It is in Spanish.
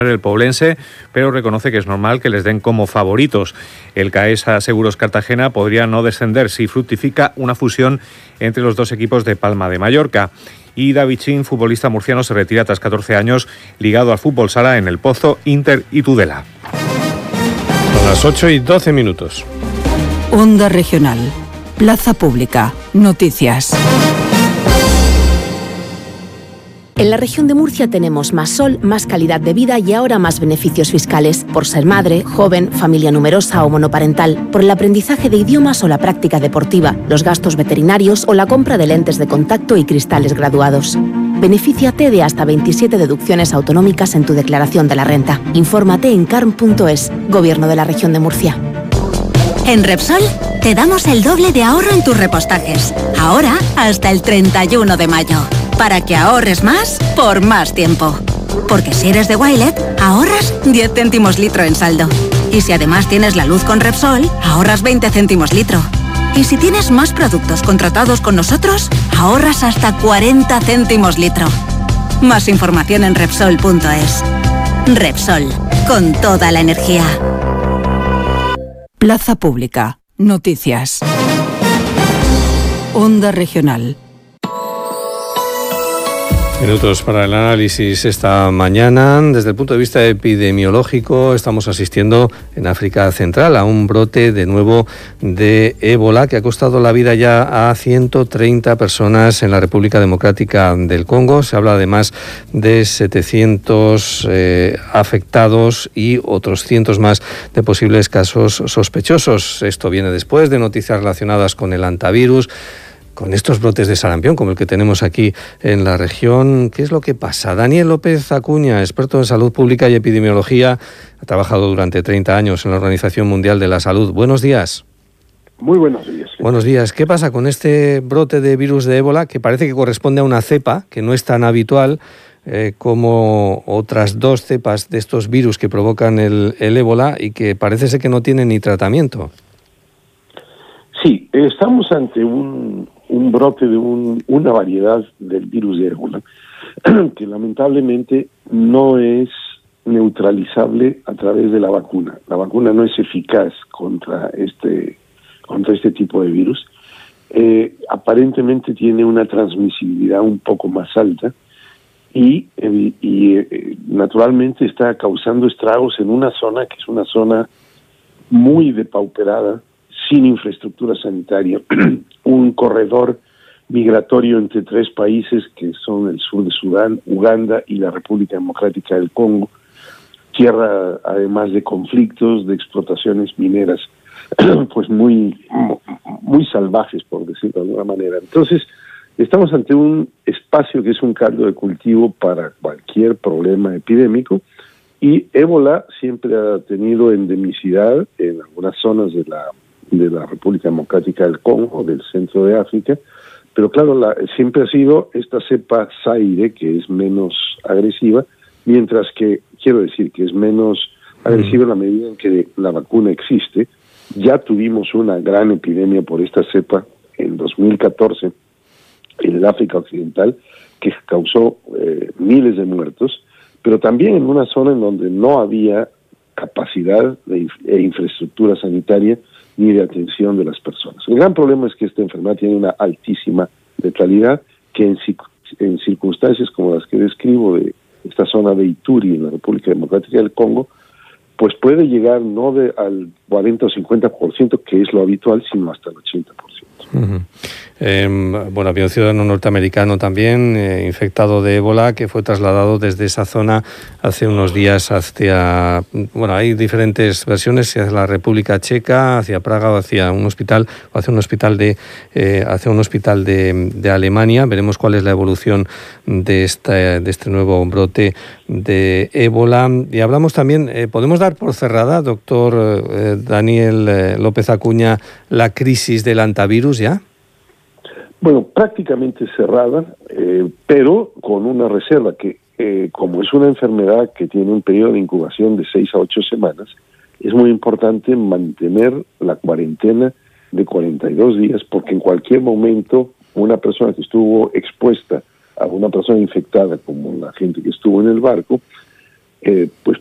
el poblense, pero reconoce que es normal que les den como favoritos. El CAESA Seguros Cartagena podría no descender si fructifica una fusión entre los dos equipos de Palma de Mallorca. Y David Chin, futbolista murciano, se retira tras 14 años ligado al fútbol sala en El Pozo, Inter y Tudela. Son las 8:12. Onda Regional. Plaza Pública. Noticias. En la región de Murcia tenemos más sol, más calidad de vida y ahora más beneficios fiscales por ser madre, joven, familia numerosa o monoparental, por el aprendizaje de idiomas o la práctica deportiva, los gastos veterinarios o la compra de lentes de contacto y cristales graduados. Benefíciate de hasta 27 deducciones autonómicas en tu declaración de la renta. Infórmate en carm.es, Gobierno de la Región de Murcia. En Repsol te damos el doble de ahorro en tus repostajes. Ahora hasta el 31 de mayo. Para que ahorres más por más tiempo. Porque si eres de Wilet, ahorras 10 céntimos litro en saldo. Y si además tienes la luz con Repsol, ahorras 20 céntimos litro. Y si tienes más productos contratados con nosotros, ahorras hasta 40 céntimos litro. Más información en Repsol.es. Repsol, con toda la energía. Plaza Pública. Noticias. Onda Regional. Minutos para el análisis esta mañana. Desde el punto de vista epidemiológico, estamos asistiendo en África Central a un brote de nuevo de ébola que ha costado la vida ya a 130 personas en la República Democrática del Congo. Se habla además de 700 afectados y otros cientos más de posibles casos sospechosos. Esto viene después de noticias relacionadas con el hantavirus, con estos brotes de sarampión como el que tenemos aquí en la región. ¿Qué es lo que pasa? Daniel López Acuña, experto en salud pública y epidemiología, ha trabajado durante 30 años en la Organización Mundial de la Salud. Buenos días. Muy buenos días. Buenos días. ¿Qué pasa con este brote de virus de ébola que parece que corresponde a una cepa que no es tan habitual como otras dos cepas de estos virus que provocan el ébola y que parece ser que no tienen ni tratamiento? Sí, estamos ante un brote de una variedad del virus de ébola que lamentablemente no es neutralizable a través de la vacuna. La vacuna no es eficaz contra este tipo de virus. Aparentemente tiene una transmisibilidad un poco más alta y naturalmente está causando estragos en una zona que es una zona muy depauperada, sin infraestructura sanitaria, un corredor migratorio entre tres países que son el sur de Sudán, Uganda y la República Democrática del Congo, tierra además de conflictos, de explotaciones mineras, pues muy salvajes, por decirlo de alguna manera. Entonces, estamos ante un espacio que es un caldo de cultivo para cualquier problema epidémico, y ébola siempre ha tenido endemicidad en algunas zonas de la República Democrática del Congo, del centro de África, pero claro, siempre ha sido esta cepa Zaire, que es menos agresiva, mientras que, quiero decir, que es menos agresiva en la medida en que la vacuna existe. Ya tuvimos una gran epidemia por esta cepa en 2014 en el África Occidental, que causó miles de muertos, pero también en una zona en donde no había capacidad e infraestructura sanitaria ni de atención de las personas. El gran problema es que esta enfermedad tiene una altísima letalidad que en circunstancias como las que describo de esta zona de Ituri en la República Democrática del Congo, pues puede llegar no al 40 o 50%, que es lo habitual, sino hasta el 80%. Uh-huh. Bueno, había un ciudadano norteamericano también infectado de ébola que fue trasladado desde esa zona hace unos días hacia, bueno, hay diferentes versiones, hacia la República Checa, hacia Praga o hacia un hospital de Alemania. Veremos cuál es la evolución de este nuevo brote de ébola. Y hablamos también, podemos dar por cerrada, doctor Daniel López Acuña, la crisis del hantavirus ya. Bueno, prácticamente cerrada, pero con una reserva que, como es una enfermedad que tiene un periodo de incubación de 6 a 8 semanas, es muy importante mantener la cuarentena de 42 días, porque en cualquier momento una persona que estuvo expuesta a una persona infectada, como la gente que estuvo en el barco, pues